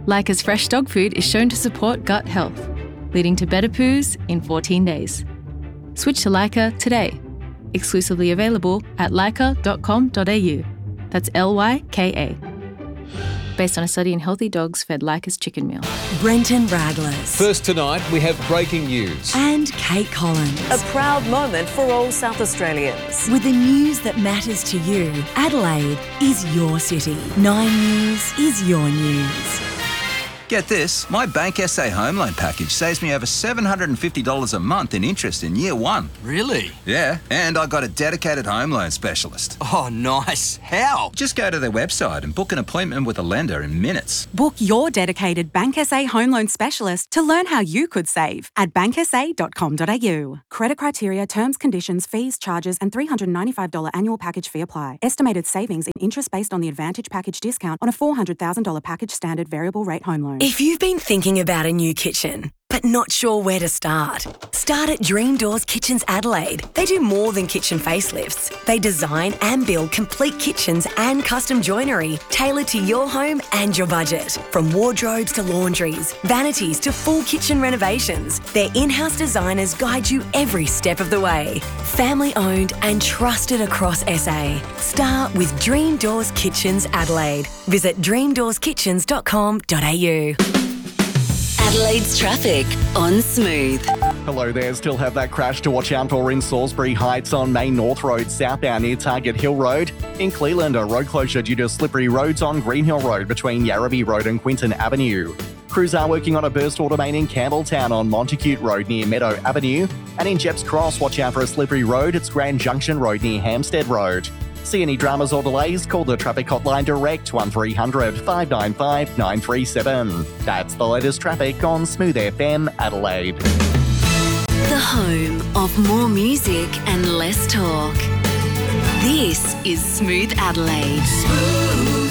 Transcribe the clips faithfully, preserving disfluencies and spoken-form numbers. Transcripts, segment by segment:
Leica's fresh dog food is shown to support gut health, leading to better poos in fourteen days. Switch to Leica today. Exclusively available at leica dot com dot a u. That's L Y K A. Based on a study in healthy dogs fed Leica's chicken meal. Brenton Radlers. First tonight, we have breaking news. And Kate Collins. A proud moment for all South Australians. With the news that matters to you, Adelaide is your city. Nine News is your news. Get this, my Bank S A home loan package saves me over seven hundred fifty dollars a month in interest in year one. Really? Yeah, and I got a dedicated home loan specialist. Oh, nice. How? Just go to their website and book an appointment with a lender in minutes. Book your dedicated Bank S A home loan specialist to learn how you could save at bank s a dot com dot a u. Credit criteria, terms, conditions, fees, charges and three hundred ninety-five dollars annual package fee apply. Estimated savings in interest based on the Advantage package discount on a four hundred thousand dollars package standard variable rate home loan. If you've been thinking about a new kitchen, but not sure where to start, start at Dream Doors Kitchens Adelaide. They do more than kitchen facelifts. They design and build complete kitchens and custom joinery tailored to your home and your budget. From wardrobes to laundries, vanities to full kitchen renovations, their in-house designers guide you every step of the way. Family owned and trusted across S A. Start with Dream Doors Kitchens Adelaide. Visit dream doors kitchens dot com dot a u. Adelaide's traffic on Smooth. Hello there. Still have that crash to watch out for in Salisbury Heights on Main North Road, southbound near Target Hill Road. In Cleland, a road closure due to slippery roads on Greenhill Road between Yarrabee Road and Quinton Avenue. Crews are working on a burst order main in Campbelltown on Montacute Road near Meadow Avenue. And in Jepps Cross, watch out for a slippery road. It's Grand Junction Road near Hampstead Road. See any dramas or delays? Call the traffic hotline direct one three hundred five nine five nine three seven. That's the latest traffic on Smooth F M Adelaide. The home of more music and less talk. This is Smooth Adelaide. Smooth.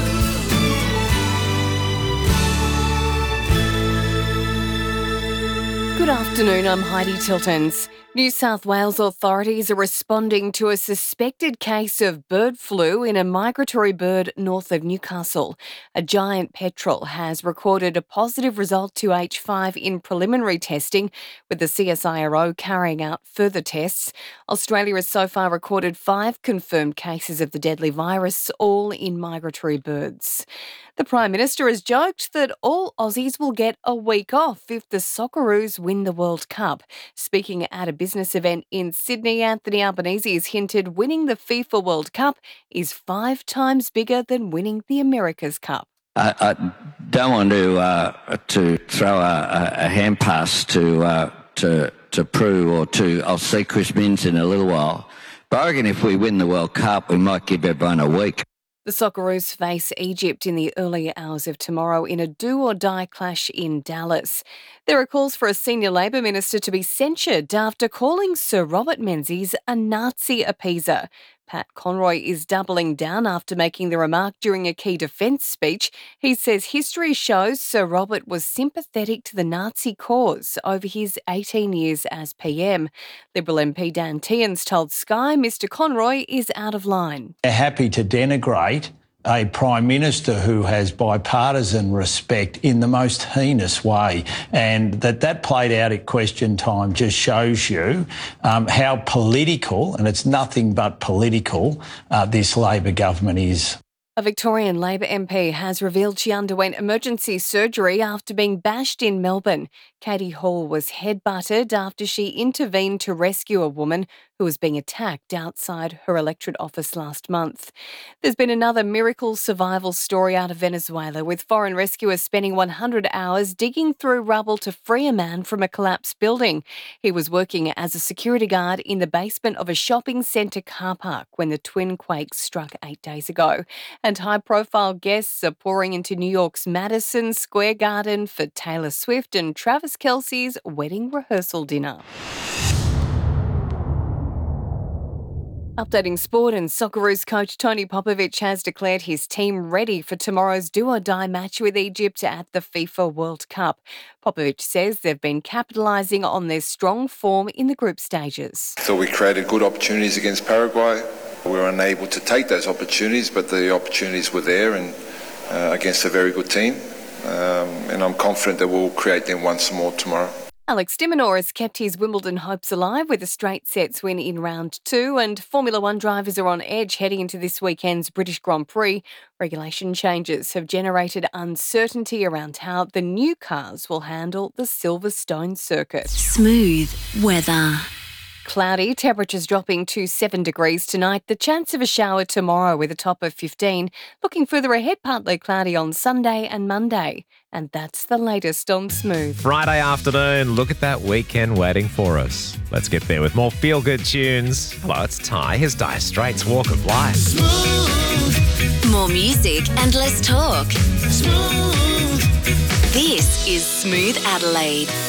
Good afternoon, I'm Heidi Tiltons. New South Wales authorities are responding to a suspected case of bird flu in a migratory bird north of Newcastle. A giant petrel has recorded a positive result to H five in preliminary testing, with the C S I R O carrying out further tests. Australia has so far recorded five confirmed cases of the deadly virus, all in migratory birds. The Prime Minister has joked that all Aussies will get a week off if the Socceroos win the World Cup. Speaking at a business event in Sydney, Anthony Albanese has hinted winning the FIFA World Cup is five times bigger than winning the America's Cup. I, I don't want to uh, to throw a, a hand pass to uh, to to Prue or to. I'll see Chris Minns in a little while. But I reckon if we win the World Cup, we might give everyone a week. The Socceroos face Egypt in the early hours of tomorrow in a do-or-die clash in Dallas. There are calls for a senior Labor minister to be censured after calling Sir Robert Menzies a Nazi appeaser. Pat Conroy is doubling down after making the remark during a key defence speech. He says history shows Sir Robert was sympathetic to the Nazi cause over his eighteen years as P M. Liberal M P Dan Tehan's told Sky Mister Conroy is out of line. They're happy to denigrate a Prime Minister who has bipartisan respect in the most heinous way. And that that played out at question time just shows you um, how political, and it's nothing but political, uh, this Labor government is. A Victorian Labor M P has revealed she underwent emergency surgery after being bashed in Melbourne. Katie Hall was headbutted after she intervened to rescue a woman who was being attacked outside her electorate office last month. There's been another miracle survival story out of Venezuela, with foreign rescuers spending one hundred hours digging through rubble to free a man from a collapsed building. He was working as a security guard in the basement of a shopping centre car park when the twin quakes struck eight days ago. And high-profile guests are pouring into New York's Madison Square Garden for Taylor Swift and Travis Kelce's wedding rehearsal dinner. Updating sport, and Socceroos coach Tony Popovic has declared his team ready for tomorrow's do-or-die match with Egypt at the FIFA World Cup. Popovic says they've been capitalising on their strong form in the group stages. I thought we created good opportunities against Paraguay. We were unable to take those opportunities, but the opportunities were there and uh, against a very good team. um, and I'm confident that we'll create them once more tomorrow. Alex de Minaur has kept his Wimbledon hopes alive with a straight sets win in round two, and Formula One drivers are on edge heading into this weekend's British Grand Prix. Regulation changes have generated uncertainty around how the new cars will handle the Silverstone circuit. Smooth weather. Cloudy, temperatures dropping to seven degrees tonight. The chance of a shower tomorrow with a top of fifteen. Looking further ahead, partly cloudy on Sunday and Monday. And that's the latest on Smooth. Friday afternoon, look at that weekend waiting for us. Let's get there with more feel-good tunes. Hello, it's Ty. Here's Dire Straits' Walk of Life. Smooth. More music and less talk. Smooth. This is Smooth Adelaide.